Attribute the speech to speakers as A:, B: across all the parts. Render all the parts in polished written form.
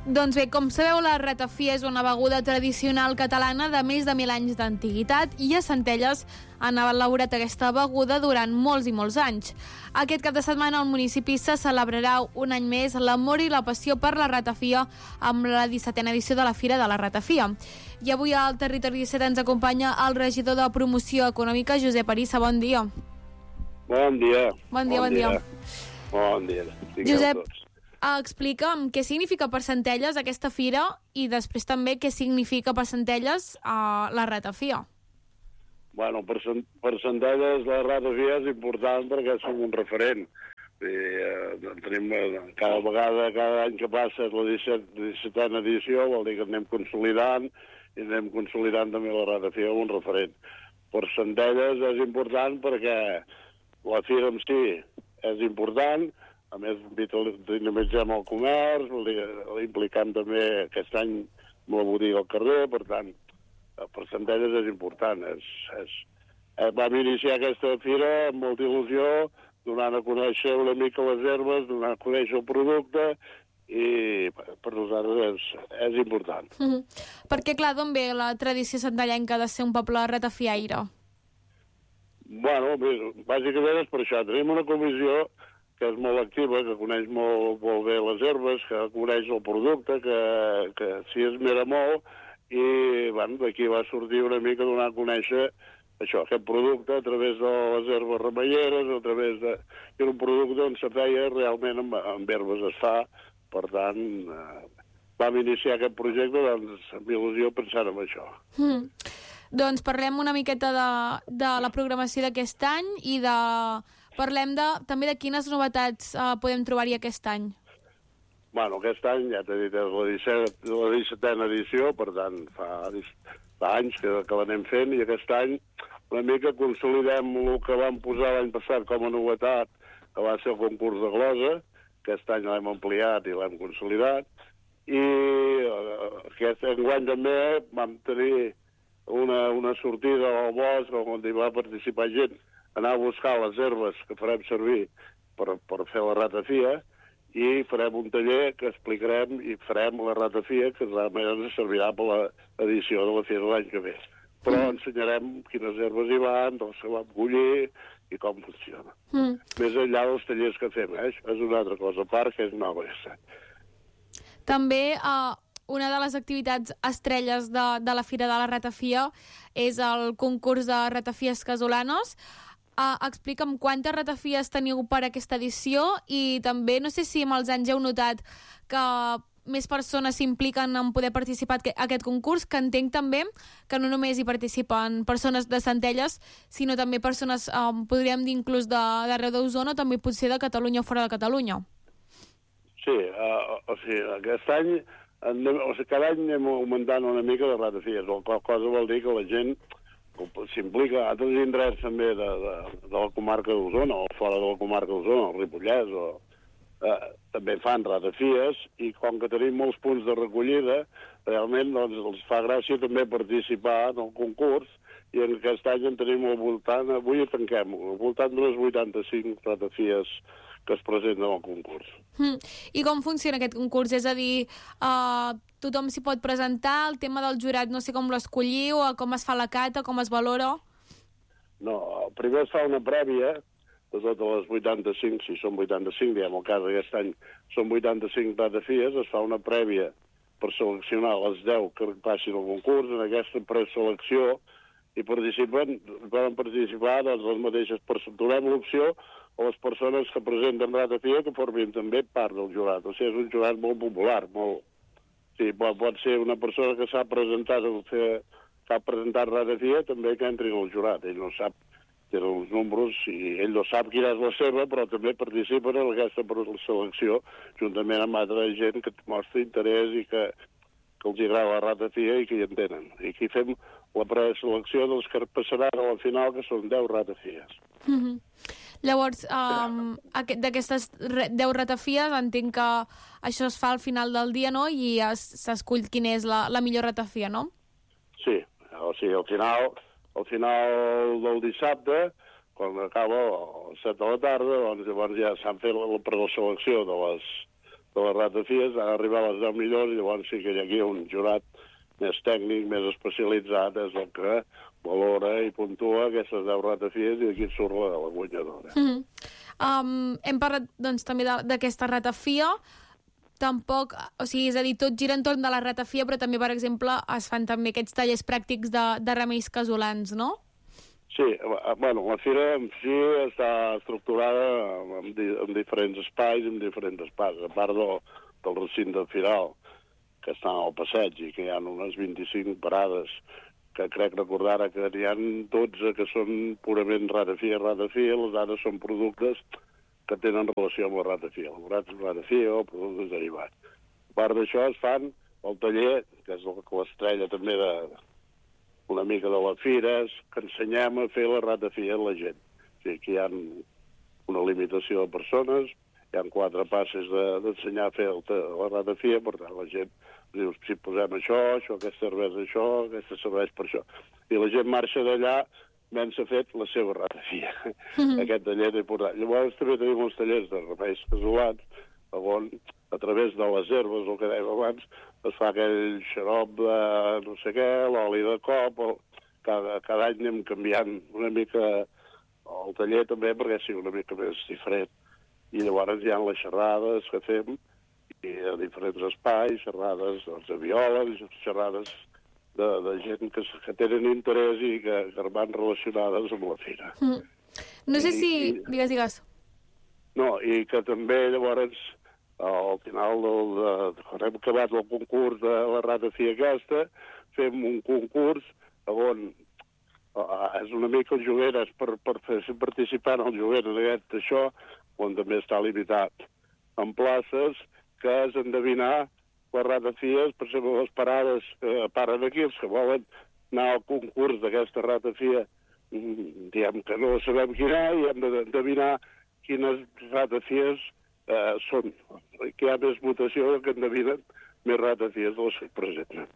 A: Doncs bé, com sabeu, la ratafia és una beguda tradicional catalana de més de 1.000 anys d'antiguitat i a Centelles han elaborat aquesta beguda durant molts i molts anys. Aquest cap de setmana al municipi se celebrarà un any més l'amor i la passió per la ratafia amb la 17a edició de la Fira de la Ratafia. I avui al Territori 17 ens acompanya el regidor de Promoció Econòmica, Josep Arissa. Bon dia.
B: Bon dia.
A: Bon dia.
B: Bon dia.
A: Josep, explica'm què significa per Centelles aquesta fira i després també què significa per Centelles la ratafia.
B: Bueno, per Centelles la ratafia és important perquè som un referent. Tenim cada vegada, cada any que passa la 17a edició, vol dir que anem consolidant i anem consolidant també la ratafia com un referent. Per Centelles és important perquè la fira en si és important. A més, dinamitzem el comerç, implicant també aquest any amb la botiga al carrer, per tant, per Centelles és important. Vam iniciar aquesta fira amb molta il·lusió, donant a conèixer una mica les herbes, donant a conèixer el producte, i per nosaltres és important.
A: Perquè, clar, d'on ve la tradició centellenca de ser un poble ratafiaire?
B: Bueno, bàsicament és per això. Tenim una comissió que és molt activa, que coneix molt bé les herbes, que coneix el producte, que s'hi esmera molt, i bueno, d'aquí va sortir una mica donar a conèixer això, aquest producte a través de les herbes remeieres, a través de... Era un producte on se feia realment amb herbes es fa, per tant, vam iniciar aquest projecte doncs, amb il·lusió pensant en això.
A: Doncs parlem una miqueta de la programació d'aquest any i parlem també de quines novetats podem trobar-hi aquest any.
B: Bueno, aquest any, ja t'he dit, és la 17a edició, per tant, fa anys que l'anem fent, i aquest any una mica consolidem el que vam posar l'any passat com a novetat, que va ser el concurs de glosa. Aquest any l'hem ampliat i l'hem consolidat, i aquest enguany també vam tenir una sortida al bosc on hi va participar gent, anar a buscar les herbes que farem servir per fer la ratafia, i farem un taller que explicarem i farem la ratafia, que realment ens servirà per l'edició de la fira l'any que ve. Però ensenyarem quines herbes hi van, com se van collir i com funciona. Més enllà dels tallers que fem, això és una altra cosa a part, que és nova.
A: També una de les activitats estrelles de la Fira de la Ratafia és el concurs de ratafies casolanes. Explica'm quantes ratafies teniu per aquesta edició, i també no sé si amb els anys heu notat que més persones s'impliquen en poder participar en aquest concurs, que entenc també que no només hi participen persones de Centelles, sinó també persones, podríem dir inclús d'arreu d'Osona, també potser de Catalunya o fora de Catalunya.
B: Sí, o sigui, aquest any, cada any anem augmentant una mica de ratafies, la qual cosa vol dir que la gent s'implica a altres indrets també de la comarca d'Osona o fora de la comarca d'Osona, el Ripollès, també fan ratafies, i com que tenim molts punts de recollida, realment doncs, els fa gràcia també participar en el concurs, i en aquest any en tenim al voltant, avui tanquem, al voltant d'unes 85 ratafies que es presenten al concurs.
A: I com funciona aquest concurs? És a dir, tothom s'hi pot presentar, el tema del jurat no sé com l'escolliu, com es fa la cata, com es valora?
B: No, primer es fa una prèvia de totes les 85, si són 85, diguem, el cas d'aquest any són 85 ratafies, es fa una prèvia per seleccionar les 10 que passin al concurs. En aquesta preselecció hi poden participar doncs, les mateixes persones. Donem l'opció a les persones que presenten ratafia que formin també part del jurat. O sigui, és un jurat molt popular, molt... Sí, pot ser una persona que s'ha presentat ratafia també que entri en el jurat. Ell no sap, té els números, i ell no sap quina és la seva, però també participen en aquesta selecció juntament amb altra gent que mostra interès i que els agrada la ratafia i que hi entenen. I aquí fem la preselecció dels que passaran a la final, que són 10 ratafies.
A: Llavors, d'aquestes 10 ratafies, entenc que això es fa al final del dia, no? I s'escull quina és la millor ratafia, no?
B: Sí, o sigui, al final del dissabte, quan acaba a les 7 de la tarda, doncs llavors ja s'han fet la preselecció de de les ratafies, han arribat les 10 millors, i llavors sí que hi ha aquí un jurat més tècnic, més especialitzat, és el que valora i puntua aquestes 10 ratafies, i d'aquí surt la guanyadora.
A: Hem parlat doncs, també d'aquesta ratafia. Tampoc, o sigui, és a dir, tot gira entorn de la ratafia, però també, per exemple, es fan també aquests tallers pràctics de remeis casolans, no?
B: Sí, bueno, la fira en si està estructurada en diferents espais, en diferents espais, a part del recinte firal, que està al passeig i que hi ha unes 25 parades, que crec recordar que n'hi ha 12 que són purament ratafia, les altres són productes que tenen relació amb la ratafia, elaborats amb ratafia o productes derivats. A part d'això es fan el taller, que és l'estrella també una mica de la fira, que ensenyem a fer la ratafia a la gent. O sigui, aquí hi ha una limitació de persones, hi ha 4 passes d'ensenyar a fer la ratafia, per tant la gent diu, si posem això, aquesta serveix això, aquesta serveix per això. I la gent marxa d'allà havent-se fet la seva ratafia. Aquest taller és important. Llavors també tenim uns tallers de remeis casolans, on a través de les herbes, el que dèiem abans, es fa aquell xarop de no sé què, l'oli de cop, cada any anem canviant una mica el taller també perquè sigui una mica més diferent. I llavors hi ha les xerrades que fem, i a diferents espais, xerrades de biòlegs, xerrades de gent que tenen interès i que van relacionades amb la fira.
A: No sé si... Digues.
B: No, i que també llavors, al final, quan hem acabat el concurs de la ratafia aquesta, fem un concurs on és una mica el jogueres per participar en el jogueres aquest això, on també està limitat en places, que és endevinar les ratafies, per exemple, les parades que paren aquí, els que volen anar al concurs d'aquesta ratafia, diem que no sabem quina, i hem d'endevinar quines ratafies són. Que hi ha més votació que endevinen més ratafies de les que presenten.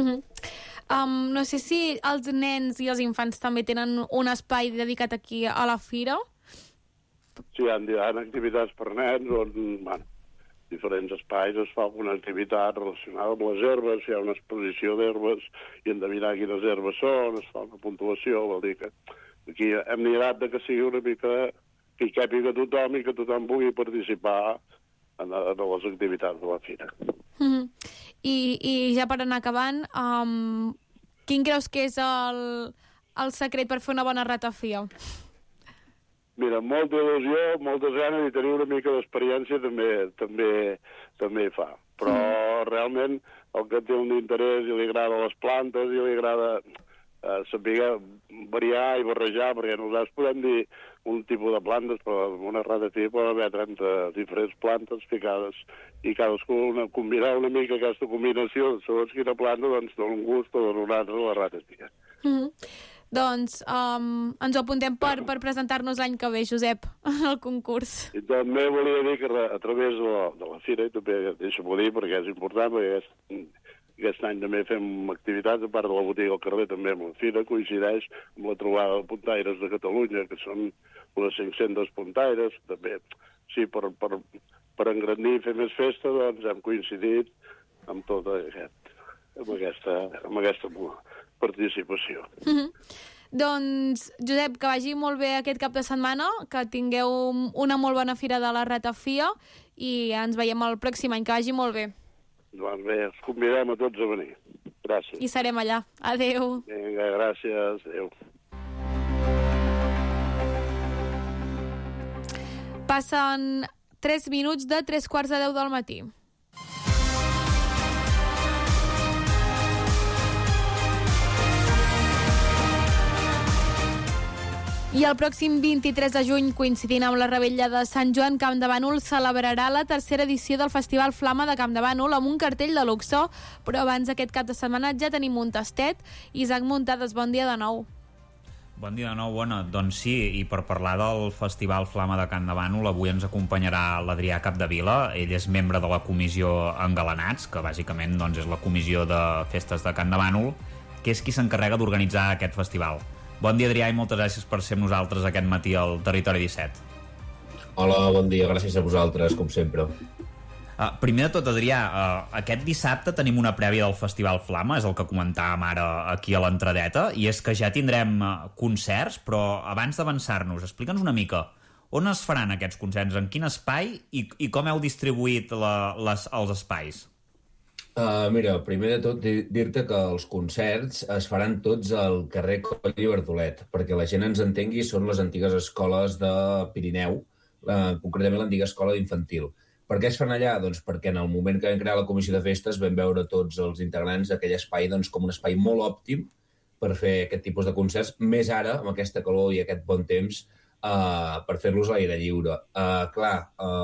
A: No sé si els nens i els infants també tenen un espai dedicat aquí a la fira?
B: Sí, hi ha activitats per nens on, diferents espais es fa alguna activitat relacionada amb les herbes, hi ha una exposició d'herbes i endevinar quines herbes són, es fa una puntuació, vol dir que aquí hem mirat que sigui una mica que hi càpiga tothom i que tothom pugui participar en les activitats de la fira.
A: I ja per anar acabant, quin creus que és el secret per fer una bona ratafia?
B: Mira, molta il·lusió, moltes ganes i tenir una mica d'experiència també fa. Però realment el que té un interès i li agrada les plantes i li agrada saber variar i barrejar, perquè nosaltres podem dir un tipus de plantes, però en una ratafia pot haver 30 diferents plantes ficades i cadascuna combinar una mica aquesta combinació, segons quina planta, doncs dona un gust o dona un altre a la ratafia.
A: Doncs ens ho apuntem per presentar-nos l'any que ve, Josep, al concurs.
B: I també volia dir que a través de la fira, i també deixa-m'ho dir perquè és important, perquè aquest any també fem activitats, a part de la botiga al carrer, també amb la fira, coincideix amb la trobada de puntaires de Catalunya, que són unes 500 puntaires, també, sí, per engrandir i fer més festa, doncs hem coincidit amb tot amb aquesta participació.
A: Doncs, Josep, que vagi molt bé aquest cap de setmana, que tingueu una molt bona fira de la ratafia i ens veiem el pròxim any, que vagi molt bé.
B: Doncs bé, els convidem a tots a venir. Gràcies.
A: I serem allà. Adéu.
B: Vinga, gràcies. Adéu.
A: Passen 3 minuts de 3:15 del matí. I el pròxim 23 de juny, coincidint amb la Revetlla de Sant Joan, Campdevànol celebrarà la tercera edició del Festival Flama de Campdevànol amb un cartell de luxe, però abans aquest cap de setmana ja tenim un tastet. Isaac Muntades, bon dia de nou.
C: Bon dia de nou, bona. Doncs sí, i per parlar del Festival Flama de Campdevànol avui ens acompanyarà l'Adrià Capdevila. Ell és membre de la comissió Engalanats, que bàsicament doncs, és la comissió de festes de Campdevànol, que és qui s'encarrega d'organitzar aquest festival. Bon dia, Adrià, i moltes gràcies per ser amb nosaltres aquest matí al Territori 17.
D: Hola, bon dia, gràcies a vosaltres, com sempre.
C: Primer de tot, Adrià, aquest dissabte tenim una prèvia del Festival Flama, és el que comentàvem ara aquí a l'entradeta, i és que ja tindrem concerts, però abans d'avançar-nos, explica'ns una mica on es faran aquests concerts, en quin espai i com heu distribuït els espais?
D: Mira, primer de tot dir-te que els concerts es faran tots al carrer Coll i Bartolet, perquè la gent ens entengui, són les antigues escoles de Pirineu, concretament l'antiga escola d'infantil. Per què es fan allà? Doncs perquè en el moment que vam crear la comissió de festes vam veure tots els integrants d'aquell espai com un espai molt òptim per fer aquest tipus de concerts, més ara, amb aquesta calor i aquest bon temps, per fer-los a l'aire lliure.